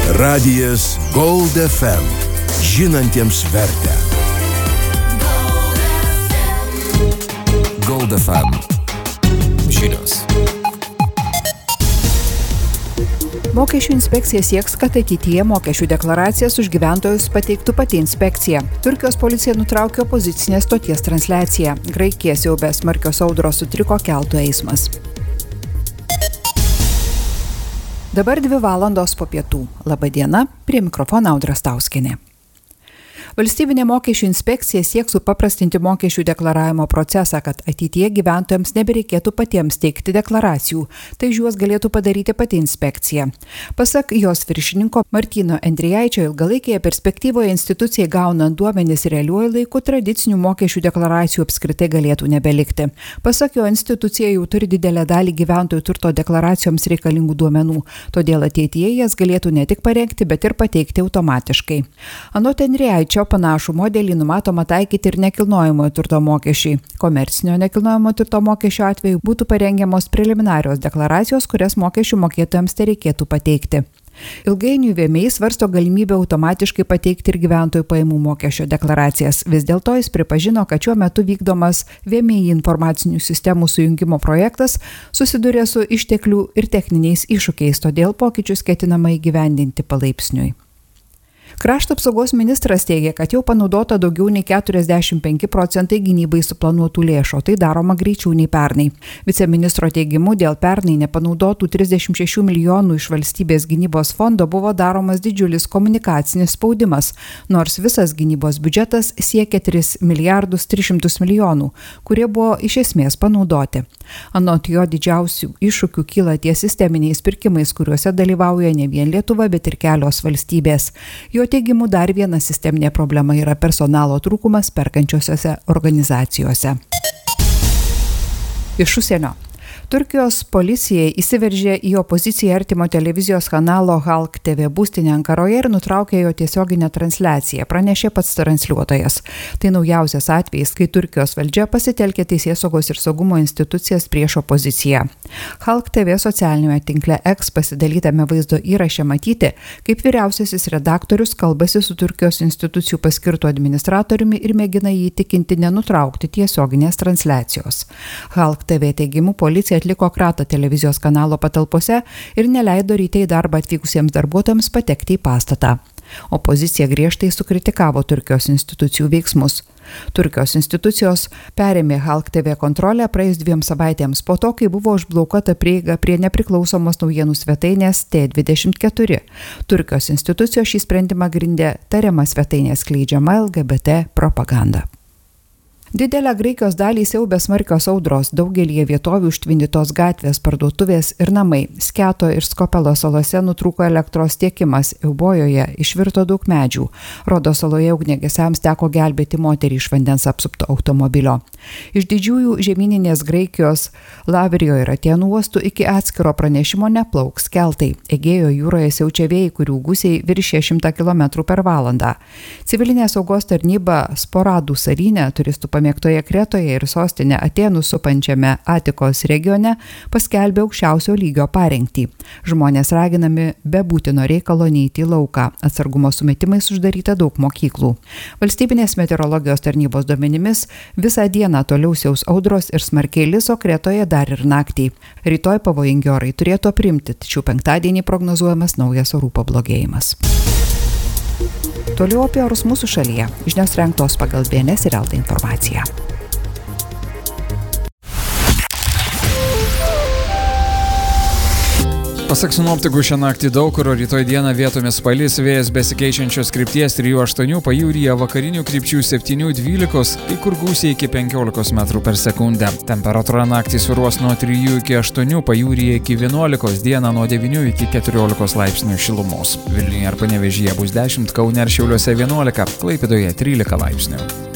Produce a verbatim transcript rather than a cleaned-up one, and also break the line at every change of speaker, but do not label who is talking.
Radijas Gold F M. Žinantiems vertę. Gold F M. Žinios.
Mokesčių inspekcija sieks, kad ateityje mokesčių deklaracijas už gyventojus pateiktų pati inspekcija. Turkijos policija nutraukė opozicinės stoties transliaciją. Graikiją siaubė smarkios audros, sutriko keltų eismas. Dabar dvi valandos po pietų. Labą dieną, prie mikrofono Audra Stauskienė. Valstybinė mokesčių inspekcija sieks supaprastinti mokesčių deklaravimo procesą, kad ateityje gyventojams nebereikėtų patiems teikti deklaracijų, tai juos galėtų padaryti pati inspekcija. Pasak jos viršininko Martyno Endrijaičio, ilgalaikėje perspektyvoje institucijai gaunant duomenis realiuoju laiku tradicinių mokesčių deklaracijų apskritai galėtų nebelikti. Pasak jo, institucija jau turi didelę dalį gyventojų turto deklaracijoms reikalingų duomenų, todėl ateityje jas galėtų ne tik parengti, bet ir pateikti automatiškai. Anot Endrijaičio, panašų modelį numatoma taikyti ir nekilnojamojo turto mokesčiai. Komercinio nekilnojamojo turto mokesčio atveju būtų parengiamos preliminarios deklaracijos, kurias mokesčių mokėtojams tereikėtų pateikti. Ilgainiui V M I svarsto galimybę automatiškai pateikti ir gyventojų pajamų mokesčio deklaracijas. Vis dėlto jis pripažino, kad šiuo metu vykdomas V M I informacinių sistemų sujungimo projektas susiduria su išteklių ir techniniais iššūkiais, todėl pokyčius ketinama įgyvendinti palaipsniui. Krašto apsaugos ministras teigia, kad jau panaudota daugiau nei keturiasdešimt penki procentai gynybai suplanuotų lėšų, tai daroma greičiau nei pernai. Viceministro teigimu, dėl pernai nepanaudotų trisdešimt šešių milijonų iš valstybės gynybos fondo buvo daromas didžiulis komunikacinis spaudimas, nors visas gynybos biudžetas siekia tris milijardus tris šimtus milijonų, kurie buvo iš esmės panaudoti. Anot jo, didžiausių iššūkių kyla ties sisteminiais pirkimais, kuriuose dalyvauja ne vien Lietuva, bet ir kelios valstybės. Jo teigimu, dar viena sisteminė problema yra personalo trūkumas perkančiosiose organizacijose. Iš užsienio. Turkijos policija įsiveržė į opoziciją artimo televizijos kanalo Halk T V būstinę Ankaroje ir nutraukė jo tiesioginę transliaciją, pranešė pats transliuotojas. Tai naujausias atvejis, kai Turkijos valdžia pasitelkė teisėsaugos ir saugumo institucijas prieš opoziciją. Halk T V socialinėme tinkle X pasidalytame vaizdo įraše matyti, kaip vyriausiasis redaktorius kalbasi su Turkijos institucijų paskirtu administratoriumi ir mėgina jį įtikinti nenutraukti tiesioginės transliacijos. Halk T V teigimu, policija atliko kratą televizijos kanalo patalpose ir neleido ryte į darbą atvykusiems darbuotojams patekti į pastatą. Opozicija griežtai sukritikavo Turkijos institucijų veiksmus. Turkijos institucijos perėmė Halk T V kontrolę praėjus dviem savaitėms po to, kai buvo užblokuota prieiga prie nepriklausomos naujienų svetainės T dvidešimt keturi. Turkijos institucijos šį sprendimą grindė tariama svetainė skleidžiama L G B T propaganda. Didelę Graikijos dalį siaubė smarkios audros, daugelyje vietovių užtvindytos gatvės, parduotuvės ir namai. Sketo ir Skopelo salose nutrūko elektros tiekimas, Eubojoje išvirto daug medžių. Rodo saloje ugniagesiams teko gelbėti moterį iš vandens apsupto automobilio. Iš didžiųjų žemyninės Graikijos Lavrijo ir Atėnų uostų iki atskiro pranešimo neplauks keltai. Egėjo jūroje siaučia vėjai, kurių gūsiai viršė šimtą kilometrų per valandą. Civilinės saugos tarnyba Sporadų salyne, turistų pamėgtoje Kretoje ir sostinė Atėnų supančiame Atikos regione paskelbė aukščiausio lygio parengtį. Žmonės raginami be būtino reikalo neiti į lauką. Atsargumo sumetimais uždaryta daug mokyklų. Valstybinės meteorologijos tarnybos duomenimis visą dieną toliau siaus audros ir smarkiai liso Kretoje dar ir naktį. Rytoj pavojingi orai turėtų aprimti, tačiau penktadienį prognozuojamas naujas orų pablogėjimas. Toliau apie orus mūsų šalyje. Žinios rengtos pagal B N S ir Elta informaciją.
Pasak sinoptikų, šią naktį daug kur, o rytoj dieną vietomis palis, vėjas besikeičiančios krypties trijų aštuonių, pajūryje vakarinių krypčių septynių dvylikos, kai kur gūsiai iki penkiolikos metrų per sekundę. Temperatūra naktį svyruos nuo trijų iki aštuonių, pajūryje iki vienuolikos, dieną nuo devynių iki keturiolikos laipsnių šilumos. Vilniuje ar Panevėžyje bus dešimt, Kaune ir Šiauliuose vienuolika, Klaipėdoje trylika laipsnių.